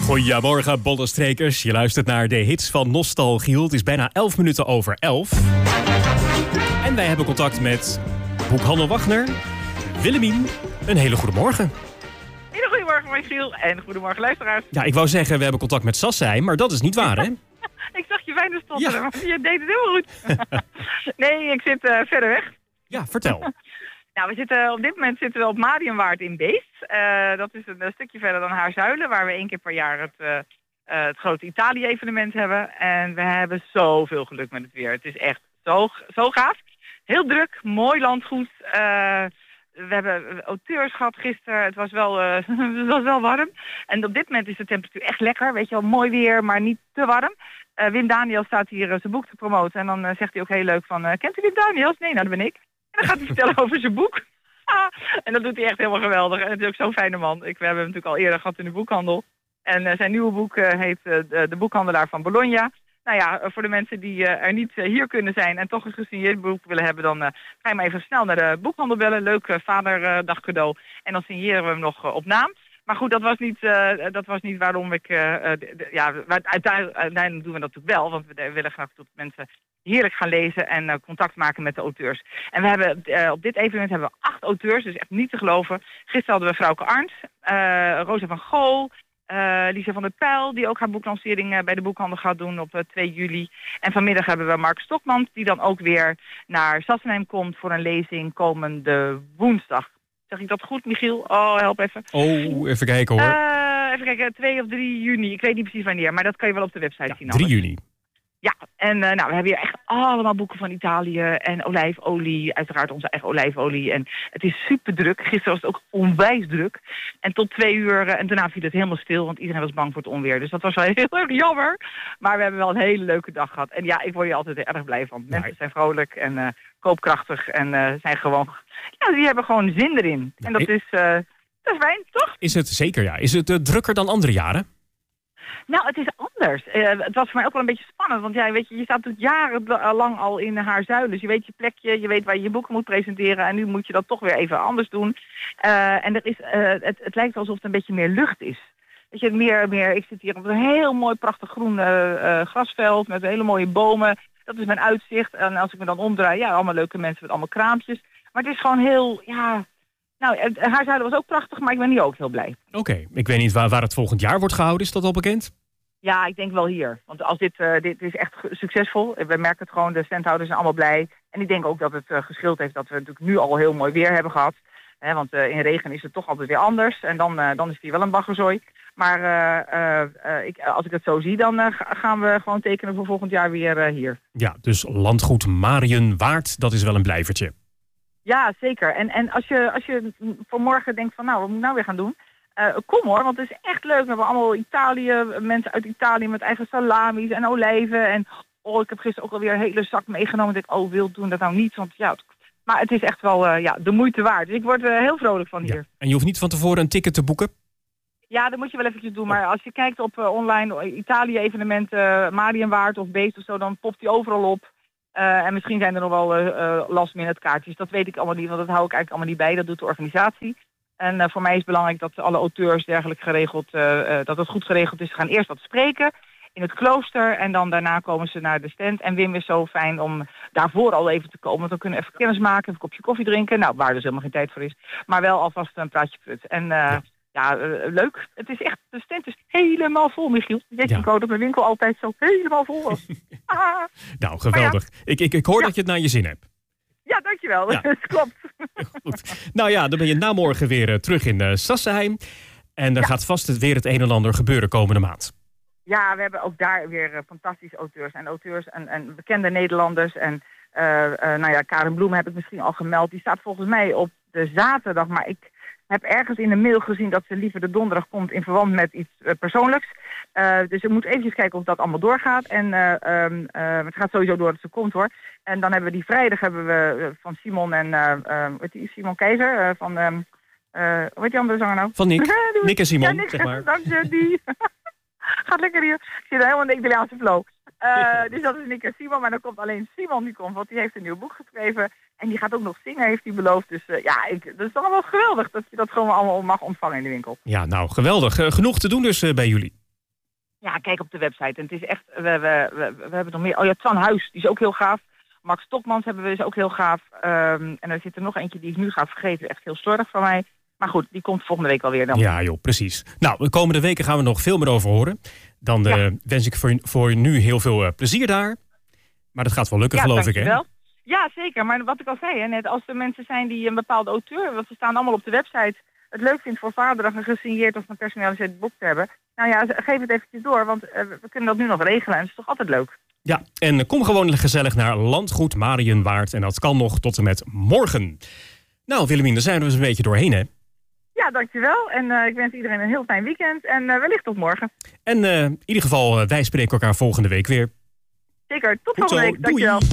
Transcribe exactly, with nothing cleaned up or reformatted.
Goedemorgen, bollenstrekers. Je luistert naar de hits van Nostalgiel. Het is bijna elf minuten over elf. En wij hebben contact met Boekhandel Wagner. Willemien, een hele goede morgen. Hele goedemorgen, Michiel. En goedemorgen, luisteraars. Ja, ik wou zeggen, we hebben contact met Sassijn, maar dat is niet waar, hè? Ik zag je bijna stotteren, Ja. maar je deed het heel goed. Nee, ik zit uh, verder weg. Ja, vertel. Nou, we zitten, op dit moment zitten we op Mariënwaard in Beest. Uh, dat is een, een stukje verder dan Haarzuilen, waar we één keer per jaar het, uh, uh, het grote Italië-evenement hebben. En we hebben zoveel geluk met het weer. Het is echt zo, zo gaaf. Heel druk, mooi landgoed. Uh, we hebben auteurs gehad gisteren. Het was, wel, uh, het was wel warm. En op dit moment is de temperatuur echt lekker. Weet je wel, mooi weer, maar niet te warm. Uh, Wim Daniels staat hier uh, zijn boek te promoten. En dan uh, zegt hij ook heel leuk van, uh, kent u Wim Daniels? Nee, nou dat ben ik. En dan gaat hij vertellen over zijn boek. Ah, en dat doet hij echt helemaal geweldig. En het is ook zo'n fijne man. Ik, we hebben hem natuurlijk al eerder gehad in de boekhandel. En uh, zijn nieuwe boek uh, heet uh, de, de Boekhandelaar van Bologna. Nou ja, voor de mensen die uh, er niet uh, hier kunnen zijn en toch een gesigneerd boek willen hebben, dan uh, ga je maar even snel naar de boekhandel bellen. Leuk uh, vaderdag cadeau. En dan signeren we hem nog uh, op naam. Maar goed, dat was niet, uh, dat was niet waarom ik... Uh, de, de, ja, uiteindelijk, uiteindelijk doen we dat natuurlijk wel, want we willen graag dat mensen heerlijk gaan lezen en uh, contact maken met de auteurs. En we hebben uh, op dit evenement hebben we acht auteurs, dus echt niet te geloven. Gisteren hadden we Frauke Arndt, uh, Rosa van Gool, uh, Lisa van der Pijl, die ook haar boeklancering uh, bij de boekhandel gaat doen op uh, twee juli. En vanmiddag hebben we Mark Stokman, die dan ook weer naar Sassenheim komt voor een lezing komende woensdag. Zeg ik dat goed, Michiel? Oh, help even. Oh, even kijken hoor. Uh, even kijken, twee of drie juni. Ik weet niet precies wanneer, maar dat kan je wel op de website Ja, zien. drie juni. Ja, en uh, nou, we hebben hier echt allemaal boeken van Italië en olijfolie, uiteraard onze eigen olijfolie. En het is super druk. Gisteren was het ook onwijs druk. En tot twee uur, uh, en daarna viel het helemaal stil, want iedereen was bang voor het onweer. Dus dat was wel heel erg jammer. Maar we hebben wel een hele leuke dag gehad. En ja, ik word hier altijd erg blij van. Mensen Ja. zijn vrolijk en uh, koopkrachtig en uh, zijn gewoon, ja, die hebben gewoon zin erin. Ja, en dat ik- is, uh, dat is fijn, toch? Is het zeker, ja. Is het uh, drukker dan andere jaren? Nou, het is anders. Uh, het was voor mij ook wel een beetje spannend. Want ja, weet je, je staat natuurlijk jarenlang al in Haarzuilen. Dus je weet je plekje, je weet waar je je boeken moet presenteren. En nu moet je dat toch weer even anders doen. Uh, en er is, uh, het, het lijkt alsof het een beetje meer lucht is. Weet je, meer, meer, ik zit hier op een heel mooi prachtig groen uh, uh, grasveld met hele mooie bomen. Dat is mijn uitzicht. En als ik me dan omdraai, ja, allemaal leuke mensen met allemaal kraampjes. Maar het is gewoon heel, ja... Nou, uh, Haarzuilen was ook prachtig, maar ik ben nu ook heel blij. Oké, okay. Ik weet niet waar, waar het volgend jaar wordt gehouden. Is dat al bekend? Ja, ik denk wel hier. Want als dit, uh, dit is echt succesvol. We merken het gewoon, de standhouders zijn allemaal blij. En ik denk ook dat het uh, geschild heeft dat we natuurlijk nu al heel mooi weer hebben gehad. He, want uh, in regen is het toch altijd weer anders. En dan, uh, dan is het hier wel een baggerzooi. Maar uh, uh, uh, ik, als ik het zo zie, dan uh, gaan we gewoon tekenen voor volgend jaar weer uh, hier. Ja, dus landgoed Mariënwaard, dat is wel een blijvertje. Ja, zeker. En, en als je, als je voor morgen denkt van, nou, wat moet ik nou weer gaan doen? Uh, kom hoor, want het is echt leuk. We hebben allemaal Italië, mensen uit Italië met eigen salamis en olijven. En oh, ik heb gisteren ook alweer een hele zak meegenomen. Ik denk, oh, wil doen dat nou niet? Want ja, het, maar het is echt wel uh, ja, de moeite waard. Dus ik word uh, heel vrolijk van hier. Ja. En je hoeft niet van tevoren een ticket te boeken? Ja, dat moet je wel eventjes doen. Maar als je kijkt op uh, online Italië-evenementen, uh, Mariënwaard of Beest of zo, dan popt die overal op. Uh, en misschien zijn er nog wel uh, uh, last minute kaartjes. Dat weet ik allemaal niet, want dat hou ik eigenlijk allemaal niet bij. Dat doet de organisatie. En uh, voor mij is het belangrijk dat alle auteurs dergelijk geregeld, uh, uh, dat het goed geregeld is. Ze gaan eerst wat spreken in het klooster en dan daarna komen ze naar de stand. En Wim is zo fijn om daarvoor al even te komen. Want dan kunnen we even kennis maken, even een kopje koffie drinken. Nou, waar dus helemaal geen tijd voor is. Maar wel alvast een praatje put. En uh, ja, ja uh, leuk. Het is echt, de stand is helemaal vol, Michiel. Weet je, Ja. dat mijn winkel altijd zo helemaal vol was. Ah. Nou, geweldig. Ja. Ik, ik, ik hoor Ja. dat je het naar je zin hebt. Ja, dankjewel. Ja. Dat klopt. Goed. Nou ja, dan ben je na morgen weer uh, terug in uh, Sassenheim. En er Ja. gaat vast het weer het een en ander gebeuren komende maand. Ja, we hebben ook daar weer uh, fantastische auteurs. En auteurs en, en bekende Nederlanders. En uh, uh, nou ja, Karen Bloem heb ik misschien al gemeld. Die staat volgens mij op de zaterdag. Maar ik heb ergens in de mail gezien dat ze liever de donderdag komt in verband met iets uh, persoonlijks. Uh, dus ik moet eventjes kijken of dat allemaal doorgaat. En uh, um, uh, het gaat sowieso door dat ze komt hoor. En dan hebben we die vrijdag hebben we uh, van Simon en uh, uh, weet je, Simon Keizer uh, van um, uh, hoe heet die andere zanger nou? Van Nick. Nick en Simon, ja, Nick, zeg maar. Dank je, die. Gaat lekker hier. Ik zit helemaal in de Italiaanse flow. Uh, dus dat is Nick en Simon, maar dan komt alleen Simon die komt, want die heeft een nieuw boek geschreven. En die gaat ook nog zingen, heeft hij beloofd. Dus uh, ja, ik, dat is toch wel geweldig dat je dat gewoon allemaal mag ontvangen in de winkel. Ja, nou, geweldig. Uh, genoeg te doen dus uh, bij jullie. Ja, kijk op de website. En het is echt, we, we, we, we hebben nog meer. Oh ja, Twan Huis, die is ook heel gaaf. Max Topmans hebben we, is ook heel gaaf. Um, en er zit er nog eentje die ik nu ga vergeten. Echt heel slordig van mij. Maar goed, die komt volgende week alweer dan. Ja joh, precies. Nou, de komende weken gaan we nog veel meer over horen. Dan uh, ja. wens ik voor, voor nu heel veel uh, plezier daar. Maar dat gaat wel lukken, ja, geloof ik, hè? Wel. Ja, zeker. Maar wat ik al zei, hè, net als er mensen zijn die een bepaalde auteur, want ze staan allemaal op de website, het leuk vindt voor Vaderdag een gesigneerd of een personaliseerd boek te hebben. Nou ja, geef het eventjes door, want uh, we kunnen dat nu nog regelen en dat is toch altijd leuk. Ja, en kom gewoon gezellig naar Landgoed Mariënwaard en dat kan nog tot en met morgen. Nou, Willemien, daar zijn we dus een beetje doorheen, hè? Ja, dankjewel. En uh, ik wens iedereen een heel fijn weekend en uh, wellicht tot morgen. En uh, in ieder geval, uh, wij spreken elkaar volgende week weer. Zeker, tot Goed volgende zo, week. Dankjewel. Doei.